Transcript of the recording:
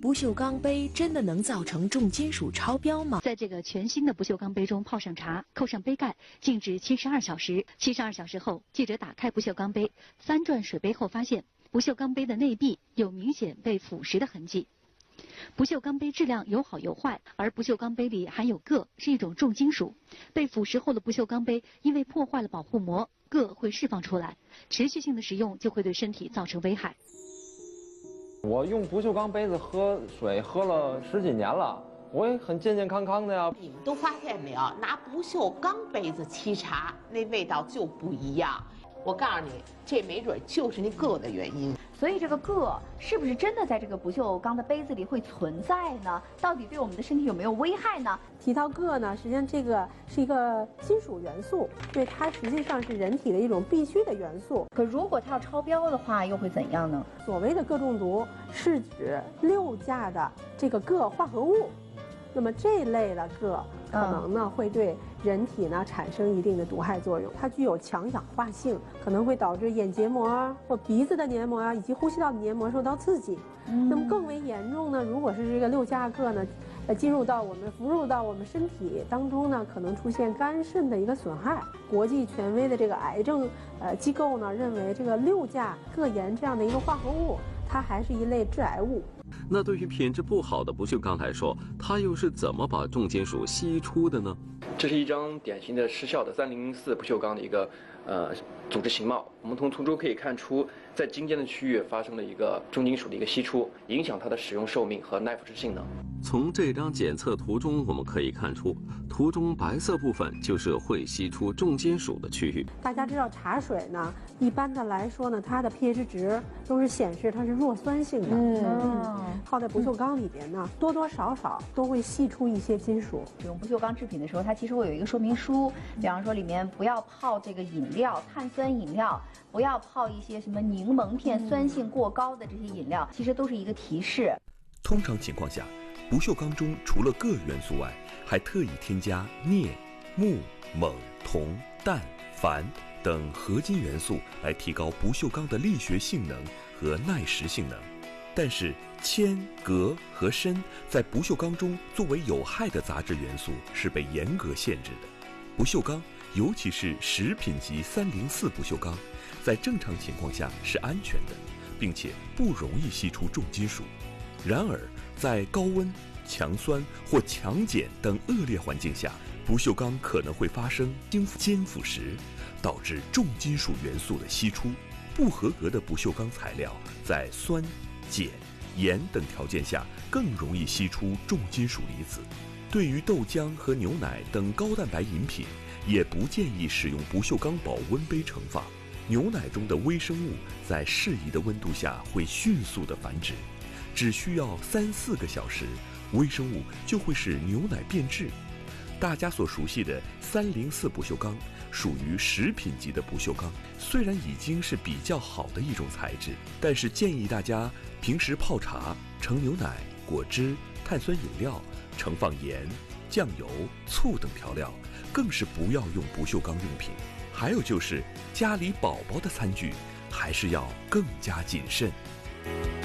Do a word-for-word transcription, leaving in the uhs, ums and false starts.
不锈钢杯真的能造成重金属超标吗？ 在这个全新的不锈钢杯中泡上茶，扣上杯盖，静置七十二小时。七十二小时后，记者打开不锈钢杯，翻转水杯后发现，不锈钢杯的内壁有明显被腐蚀的痕迹。不锈钢杯质量有好有坏，而不锈钢杯里含有铬，是一种重金属。被腐蚀后的不锈钢杯因为破坏了保护膜，铬会释放出来，持续性的使用就会对身体造成危害。 我用不锈钢杯子喝水喝了十几年了，我也很健健康康的呀。 你们都发现没有，拿不锈钢杯子沏茶，那味道就不一样。我告诉你，这没准就是那铬的原因。 所以这个铬是不是真的在这个不锈钢的杯子里会存在呢？到底对我们的身体有没有危害呢？ 提到铬呢，实际上这个是一个金属元素，对，它实际上是人体的一种必须的元素。 可如果它要超标的话，又会怎样呢？ 所谓的铬中毒是指六价的这个铬化合物，那么这类的铬可能呢、嗯、会对人体呢产生一定的毒害作用，它具有强氧化性，可能会导致眼结膜或鼻子的黏膜啊，以及呼吸道的黏膜受到刺激。嗯、那么更为严重呢，如果是这个六价铬呢，呃，进入到我们服入到我们身体当中呢，可能出现肝肾的一个损害。国际权威的这个癌症呃机构呢，认为这个六价铬盐这样的一个化合物，它还是一类致癌物。 那对于品质不好的不锈钢来说，它又是怎么把重金属析出的呢？ 这是一张典型的失效的三零零四不锈钢的一个呃组织形貌。我们从图中可以看出，在中间的区域发生了一个重金属的一个析出，影响它的使用寿命和耐腐蚀性能。 从这张检测图中，我们可以看出，图中白色部分就是会析出重金属的区域。 大家知道茶水呢，一般的来说呢，它的 pH 值都是显示它是弱酸性的。嗯，泡在不锈钢里边呢，多多少少都会析出一些金属。 使用不锈钢制品的时候，它其实会有一个说明书，比方说里面不要泡这个饮料、碳酸饮料，不要泡一些什么柠檬片、酸性过高的这些饮料，其实都是一个提示。 通常情况下，不锈钢中除了铬元素外，还特意添加镍、钼、锰、铜、氮、钒等合金元素来提高不锈钢的力学性能和耐蚀性能。但是铅、镉和砷在不锈钢中作为有害的杂质元素是被严格限制的。不锈钢，尤其是食品级三零四不锈钢，在正常情况下是安全的，并且不容易析出重金属。然而，在高温、强酸或强碱等恶劣环境下，不锈钢可能会发生尖腐蚀，导致重金属元素的析出。不合格的不锈钢材料在酸、碱、盐等条件下更容易析出重金属离子。对于豆浆和牛奶等高蛋白饮品，也不建议使用不锈钢保温杯盛放。牛奶中的微生物在适宜的温度下会迅速的繁殖，只需要三四个小时，微生物就会使牛奶变质。大家所熟悉的三零四不锈钢属于食品级的不锈钢，虽然已经是比较好的一种材质，但是建议大家平时泡茶、盛牛奶、果汁、碳酸饮料、盛放盐、酱油、醋等调料，更是不要用不锈钢用品。还有就是家里宝宝的餐具，还是要更加谨慎。